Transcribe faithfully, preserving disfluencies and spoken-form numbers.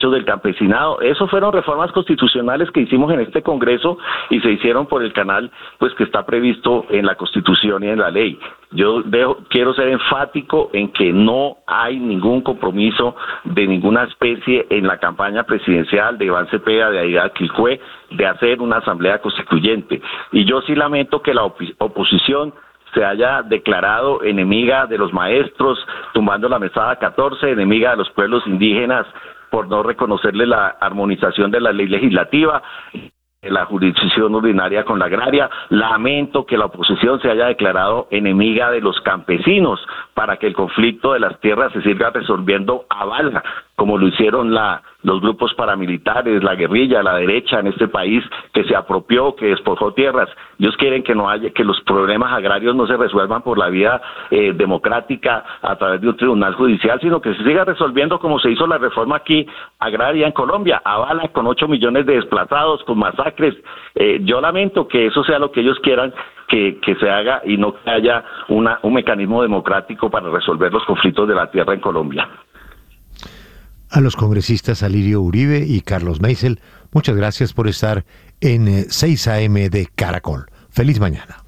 del campesinado. Eso fueron reformas constitucionales que hicimos en este Congreso y se hicieron por el canal pues que está previsto en la Constitución y en la ley. Yo dejo, quiero ser enfático en que no hay ningún compromiso de ninguna especie en la campaña presidencial de Iván Cepeda, de Aida Quilcue, de hacer una asamblea constituyente. Y yo sí lamento que la op- oposición se haya declarado enemiga de los maestros, tumbando la mesada catorce, enemiga de los pueblos indígenas, por no reconocerle la armonización de la ley legislativa, la jurisdicción ordinaria con la agraria. Lamento que la oposición se haya declarado enemiga de los campesinos para que el conflicto de las tierras se siga resolviendo a bala, como lo hicieron la, los grupos paramilitares, la guerrilla, la derecha en este país, que se apropió, que despojó tierras. Ellos quieren que no haya, que los problemas agrarios no se resuelvan por la vía eh, democrática a través de un tribunal judicial, sino que se siga resolviendo como se hizo la reforma aquí agraria en Colombia, a bala, con ocho millones de desplazados, con masacres. Eh, yo lamento que eso sea lo que ellos quieran que, que se haga y no que haya una, un mecanismo democrático para resolver los conflictos de la tierra en Colombia. A los congresistas Alirio Uribe y Carlos Meisel, muchas gracias por estar en seis A M de Caracol. Feliz mañana.